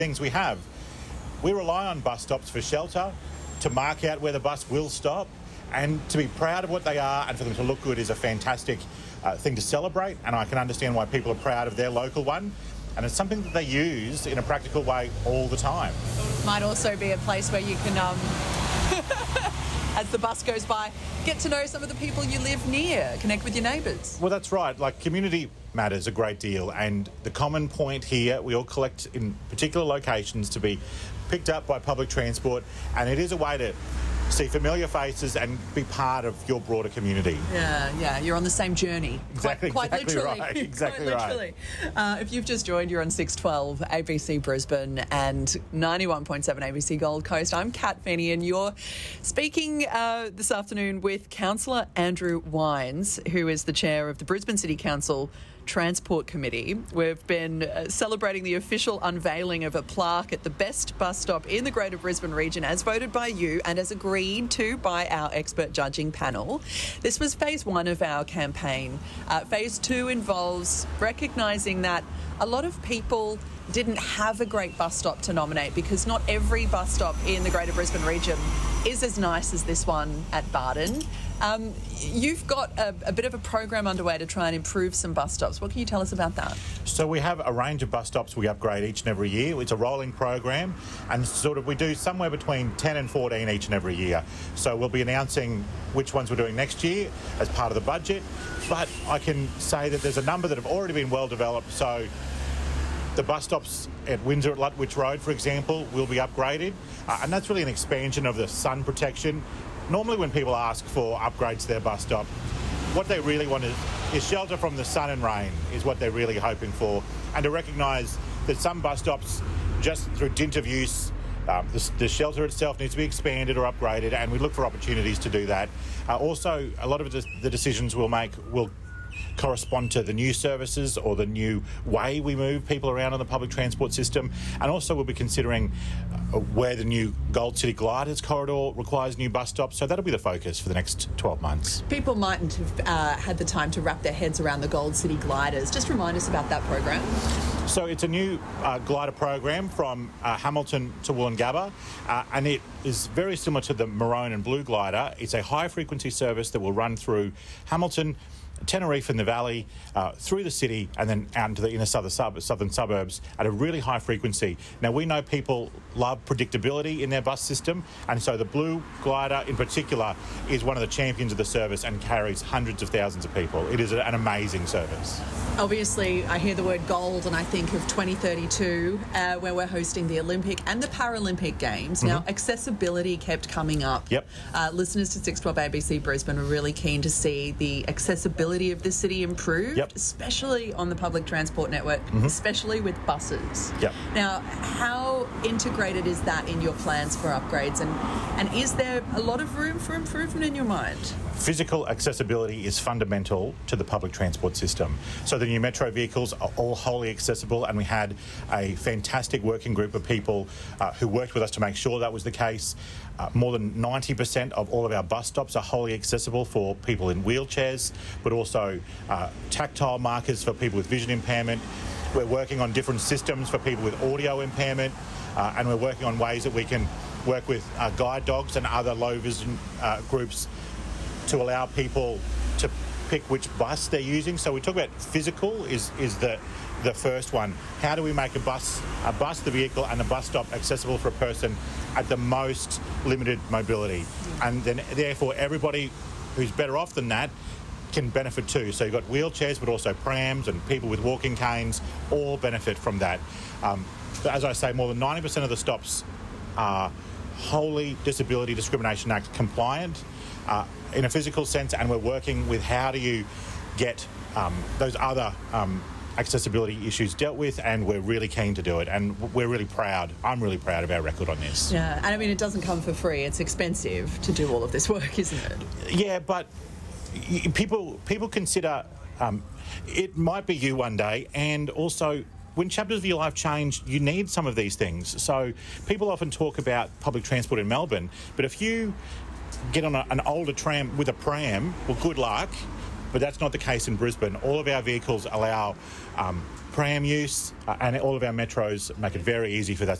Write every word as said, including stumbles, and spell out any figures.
things we have. We rely on bus stops for shelter, to mark out where the bus will stop, and to be proud of what they are and for them to look good is a fantastic uh, thing to celebrate, and I can understand why people are proud of their local one. And it's something that they use in a practical way all the time. Might also be a place where you can, um, as the bus goes by, get to know some of the people you live near, connect with your neighbours. Well, that's right. Like, community matters a great deal, and the common point here, we all collect in particular locations to be picked up by public transport, and it is a way to see familiar faces and be part of your broader community. Yeah, yeah, you're on the same journey. Exactly, quite, quite exactly literally. right. Exactly quite right. literally. Uh, if you've just joined, you're on six twelve A B C Brisbane and ninety-one point seven A B C Gold Coast. I'm Kat Feeney, and you're speaking uh, this afternoon with Councillor Andrew Wines, who is the chair of the Brisbane City Council Transport Committee. We've been uh, celebrating the official unveiling of a plaque at the best bus stop in the Greater Brisbane region, as voted by you and as agreed to by our expert judging panel. This was phase one of our campaign. Uh, phase two involves recognising that a lot of people didn't have a great bus stop to nominate, because not every bus stop in the Greater Brisbane region is as nice as this one at Barton. Um, you've got a, a bit of a program underway to try and improve some bus stops. What can you tell us about that? So we have a range of bus stops we upgrade each and every year. It's a rolling program, and sort of we do somewhere between ten and fourteen each and every year. So we'll be announcing which ones we're doing next year as part of the budget. But I can say that there's a number that have already been well developed. So the bus stops at Windsor at Lutwich Road, for example, will be upgraded, uh, and that's really an expansion of the sun protection. Normally when people ask for upgrades to their bus stop, what they really want is, is shelter from the sun and rain is what they're really hoping for, and to recognise that some bus stops, just through dint of use, um, the, the shelter itself needs to be expanded or upgraded, and we look for opportunities to do that. Uh, also, a lot of the, the decisions we'll make will correspond to the new services or the new way we move people around on the public transport system, and also we'll be considering uh, where the new Gold City Gliders corridor requires new bus stops, so that'll be the focus for the next twelve months. People mightn't have uh, had the time to wrap their heads around the Gold City Gliders. Just remind us about that program. So it's a new uh, glider program from uh, Hamilton to Woolloongabba, uh, and it is very similar to the maroon and blue glider. It's a high frequency service that will run through Hamilton, Tenerife in the valley, uh, through the city, and then out into the inner southern, sub- southern suburbs at a really high frequency. Now, we know people love predictability in their bus system, and so the blue glider in particular is one of the champions of the service and carries hundreds of thousands of people. It is an amazing service. Obviously, I hear the word gold and I think of twenty thirty-two, uh, where we're hosting the Olympic and the Paralympic Games. Mm-hmm. Now, accessibility kept coming up. Yep. Uh, listeners to six twelve A B C Brisbane are really keen to see the accessibility of the city improved, yep. especially on the public transport network, mm-hmm. especially with buses. Yep. Now, how integrated is that in your plans for upgrades, and, and is there a lot of room for improvement in your mind? Physical accessibility is fundamental to the public transport system. So the new Metro vehicles are all wholly accessible, and we had a fantastic working group of people uh, who worked with us to make sure that was the case. Uh, more than ninety percent of all of our bus stops are wholly accessible for people in wheelchairs, but also uh, tactile markers for people with vision impairment. We're working on different systems for people with audio impairment, uh, and we're working on ways that we can work with uh, guide dogs and other low vision uh, groups to allow people to pick which bus they're using. So we talk about physical is is the the first one. How do we make a bus, a bus, the vehicle, and a bus stop accessible for a person at the most limited mobility? And then therefore everybody who's better off than that can benefit too. So you've got wheelchairs, but also prams and people with walking canes all benefit from that. Um, as I say, more than ninety percent of the stops are wholly Disability Discrimination Act compliant uh, in a physical sense, and we're working with how do you get um, those other um, accessibility issues dealt with, and we're really keen to do it, and we're really proud. I'm really proud of our record on this. Yeah, and I mean, it doesn't come for free. It's expensive to do all of this work, isn't it? Yeah, but y- people people consider um, it might be you one day, and also when chapters of your life change, you need some of these things. So people often talk about public transport in Melbourne, but if you get on a, an older tram with a pram, well, good luck. but that's not the case in Brisbane. All of our vehicles allow um, pram use, uh, and all of our metros make it very easy for that